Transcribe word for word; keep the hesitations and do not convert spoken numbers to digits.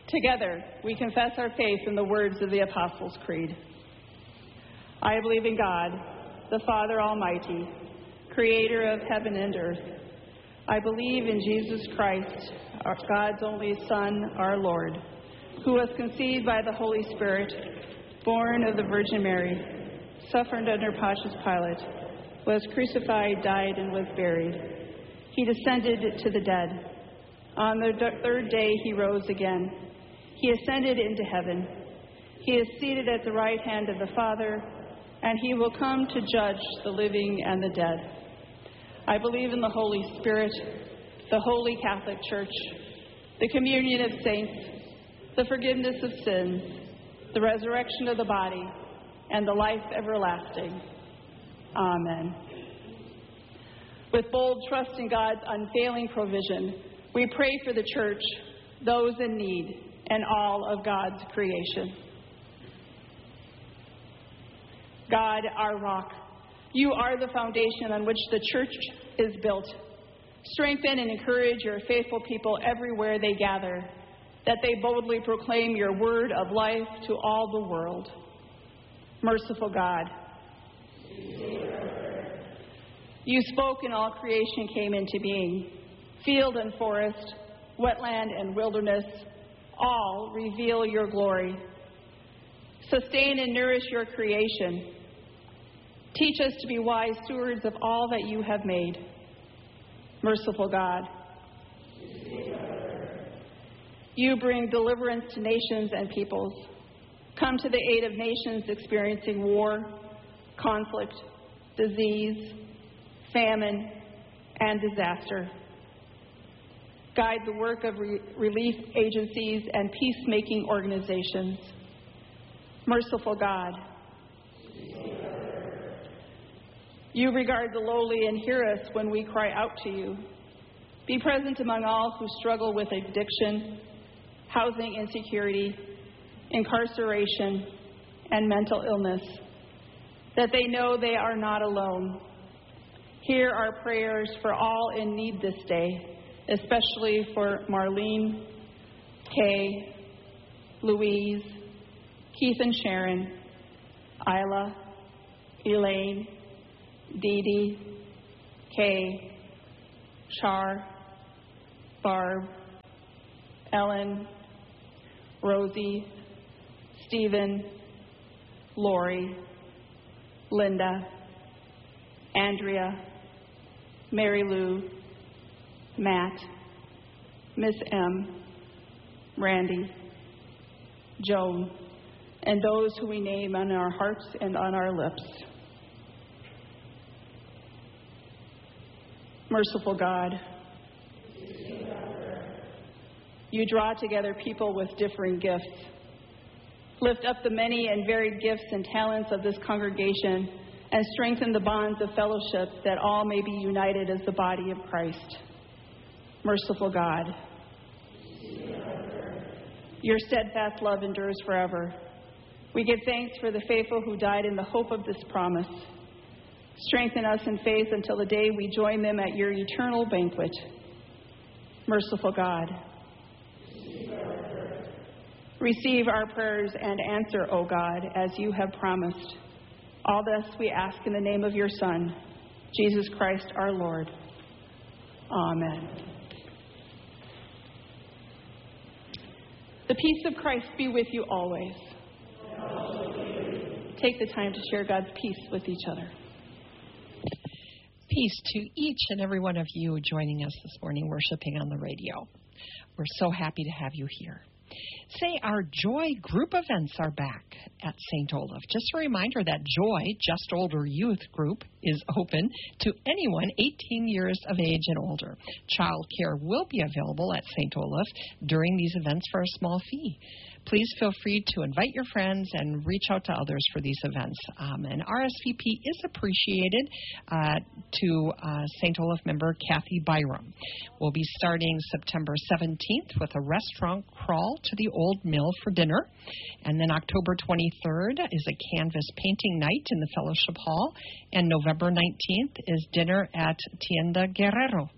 Together, we confess our faith in the words of the Apostles' Creed. I believe in God, the Father Almighty, creator of heaven and earth. I believe in Jesus Christ, our God's only Son, our Lord, who was conceived by the Holy Spirit, born of the Virgin Mary, suffered under Pontius Pilate, was crucified, died, and was buried. He descended to the dead. On the d- third day he rose again. He ascended into heaven. He is seated at the right hand of the Father, and he will come to judge the living and the dead. I believe in the Holy Spirit, the Holy Catholic Church, the communion of saints, the forgiveness of sins, the resurrection of the body, and the life everlasting. Amen. With bold trust in God's unfailing provision, we pray for the Church, those in need, and all of God's creation. God, our rock, you are the foundation on which the Church is built. Strengthen and encourage your faithful people everywhere they gather, that they boldly proclaim your word of life to all the world. Merciful God, you spoke and all creation came into being. Field and forest, wetland and wilderness, all reveal your glory. Sustain and nourish your creation. Teach us to be wise stewards of all that you have made. Merciful God, you bring deliverance to nations and peoples. Come to the aid of nations experiencing war, conflict, disease, famine, and disaster. Guide the work of re- relief agencies and peacemaking organizations. Merciful God, you regard the lowly and hear us when we cry out to you. Be present among all who struggle with addiction, housing insecurity, incarceration, and mental illness, that they know they are not alone. Hear our prayers for all in need this day, especially for Marlene, Kay, Louise, Keith and Sharon, Isla, Elaine, Dee Dee, Kay, Char, Barb, Ellen, Rosie, Stephen, Lori, Linda, Andrea, Mary Lou, Matt, Miss M, Randy, Joan, and those who we name on our hearts and on our lips. Merciful God, you draw together people with differing gifts. Lift up the many and varied gifts and talents of this congregation and strengthen the bonds of fellowship that all may be united as the body of Christ. Merciful God, your steadfast love endures forever. We give thanks for the faithful who died in the hope of this promise. Strengthen us in faith until the day we join them at your eternal banquet. Merciful God, receive our prayers and answer, O God, as you have promised. All this we ask in the name of your Son, Jesus Christ our Lord. Amen. The peace of Christ be with you always. Take the time to share God's peace with each other. Peace to each and every one of you joining us this morning, worshiping on the radio. We're so happy to have you here. Say, our Joy group events are back at Saint Olaf. Just a reminder that Joy, Just Older Youth Group, is open to anyone eighteen years of age and older. Child care will be available at Saint Olaf during these events for a small fee. Please feel free to invite your friends and reach out to others for these events. Um, and R S V P is appreciated uh, to uh, Saint Olaf member Kathy Byram. We'll be starting September seventeenth with a restaurant crawl to the Old Mill for dinner. And then October twenty-third is a canvas painting night in the Fellowship Hall. And November nineteenth is dinner at Tienda Guerrero.